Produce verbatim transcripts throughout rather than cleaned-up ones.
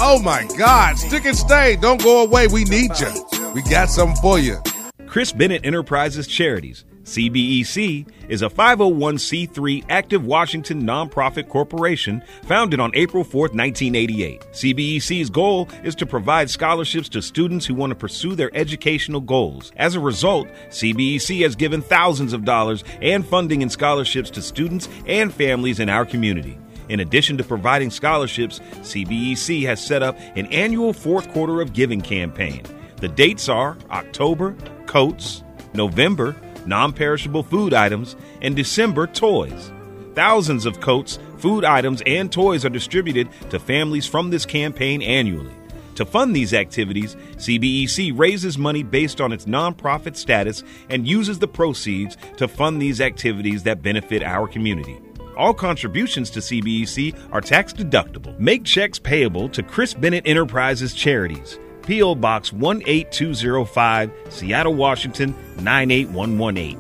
Oh, my God. Stick and stay. Don't go away. We need you. We got something for you. Chris Bennett Enterprises Charities, C B E C, is a five oh one c three active Washington nonprofit corporation founded on April fourth, nineteen eighty-eight. C B E C's goal is to provide scholarships to students who want to pursue their educational goals. As a result, C B E C has given thousands of dollars and funding and scholarships to students and families in our community. In addition to providing scholarships, C B E C has set up an annual fourth quarter of giving campaign. The dates are October, coats, November, non-perishable food items, and December, toys. Thousands of coats, food items, and toys are distributed to families from this campaign annually. To fund these activities, C B E C raises money based on its nonprofit status and uses the proceeds to fund these activities that benefit our community. All contributions to C B E C are tax deductible. Make checks payable to Chris Bennett Enterprises Charities. P O. Box one eight two zero five, Seattle, Washington, nine eight one one eight.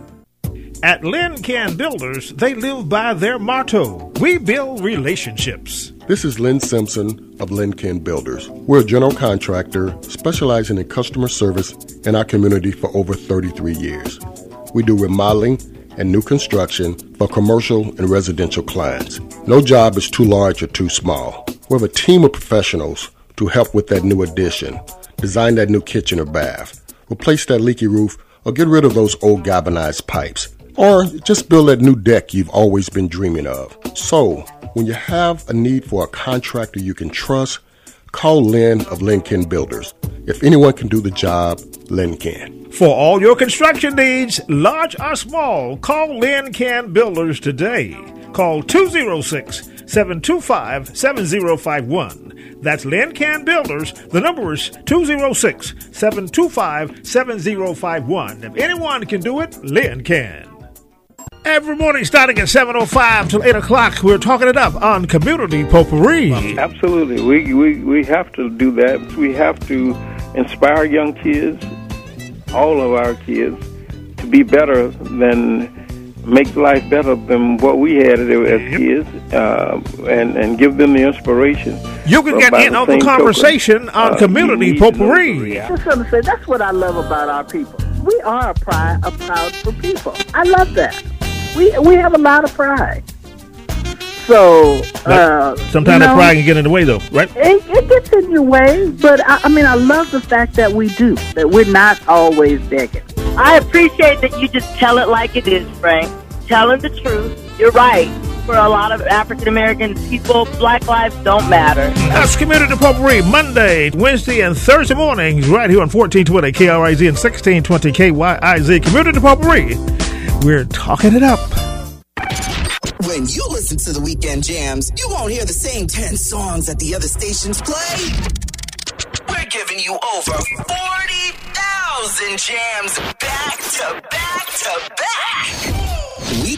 At Lynn Can Builders, they live by their motto, we build relationships. This is Lynn Simpson of Lynn Can Builders. We're a general contractor specializing in customer service in our community for over thirty-three years. We do remodeling and new construction for commercial and residential clients. No job is too large or too small. We have a team of professionals to help with that new addition, design that new kitchen or bath, replace that leaky roof, or get rid of those old galvanized pipes, or just build that new deck you've always been dreaming of. So, when you have a need for a contractor you can trust, call Lynn of Lynn Can Builders. If anyone can do the job, Lynn can. For all your construction needs, large or small, call Lynn Can Builders today. Call two oh six, seven two five, seven oh five one. That's Lynn Can Builders. The number is two oh six, seven two five, seven oh five one. If anyone can do it, Lynn can. Every morning starting at seven oh five till eight o'clock, we're talking it up on Community Potpourri. Absolutely. We, we, we have to do that. We have to inspire young kids, all of our kids, to be better than, make life better than what we had as yep. kids, uh, and, and give them the inspiration. You can so get in on the conversation token, on uh, Community Potpourri. I just want to say, that's what I love about our people. We are a pride, a proudful people. I love that. We we have a lot of pride. So, uh, sometimes you know, that pride can get in the way, though, right? It, it gets in your way, but I, I mean, I love the fact that we do, that we're not always begging. I appreciate that you just tell it like it is, Frank. Telling the truth. You're right. For a lot of African-American people, black lives don't matter. That's Community Potpourri, Monday, Wednesday, and Thursday mornings, right here on fourteen twenty K R I Z and sixteen twenty K Y I Z. Community Potpourri. We're talking it up. When you listen to the Weekend Jams, you won't hear the same ten songs that the other stations play. We're giving you over forty thousand jams back to back to back. We